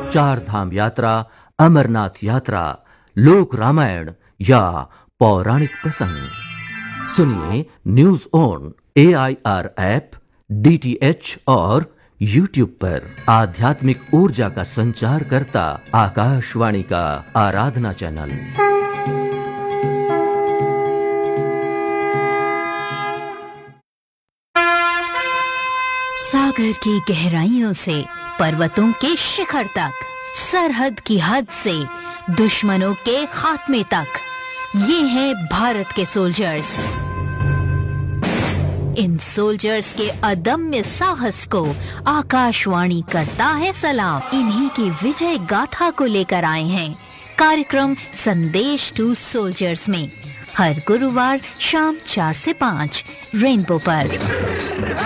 चार धाम यात्रा, अमरनाथ यात्रा, लोक रामायण या पौराणिक प्रसंग। सुनिए news on AIR app, DTH और YouTube पर। आध्यात्मिक ऊर्जा का संचार करता आकाशवाणी का आराधना चैनल। सागर की गहराइयों से पर्वतों के शिखर तक, सरहद की हद से दुश्मनों के खात्मे तक, ये हैं भारत के सोल्जर्स। इन सोल्जर्स के अदम्य साहस को आकाशवाणी करता है सलाम। इन्हीं की विजय गाथा को लेकर आए हैं कार्यक्रम संदेश टू सोल्जर्स में, हर गुरुवार शाम 4 से 5 रेनबो पर।